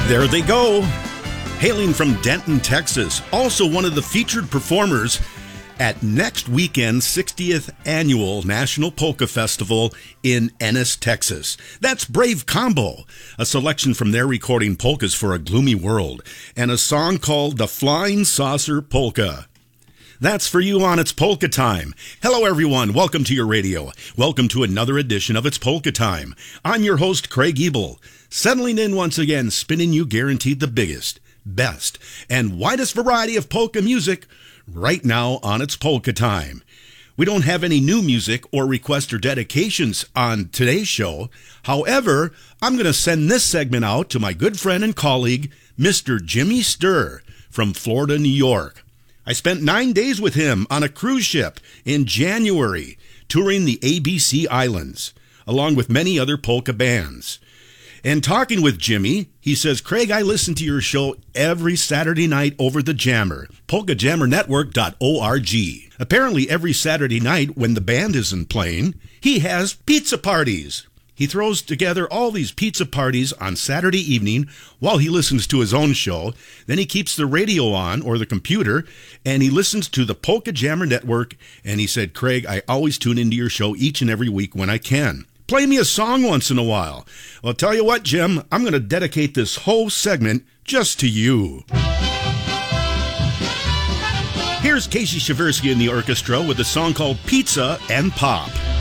There they go. Hailing from Denton, Texas, also one of the featured performers at next weekend's 60th Annual National Polka Festival in Ennis, Texas. That's Brave Combo, a selection from their recording Polkas for a Gloomy World, and a song called The Flying Saucer Polka. That's for you on It's Polka Time. Hello, everyone. Welcome to your radio. Welcome to another edition of It's Polka Time. I'm your host, Craig Ebel, settling in once again, spinning you guaranteed the biggest, best, and widest variety of polka music right now on It's Polka Time. We don't have any new music or requests or dedications on today's show. However, I'm going to send this segment out to my good friend and colleague, Mr. Jimmy Sturr from Florida, New York. I spent 9 days with him on a cruise ship in January, touring the ABC Islands, along with many other polka bands. And talking with Jimmy, he says, Craig, I listen to your show every Saturday night over the Jammer, polkajammernetwork.org. Apparently every Saturday night when the band isn't playing, he has pizza parties. He throws together all these pizza parties on Saturday evening while he listens to his own show. Then he keeps the radio on, or the computer, and he listens to the Polka Jammer Network. And he said, Craig, I always tune into your show each and every week when I can. Play me a song once in a while. Well, I'll tell you what, Jim, I'm going to dedicate this whole segment just to you. Here's Casey Shaversky and the orchestra with a song called Pizza and Pop.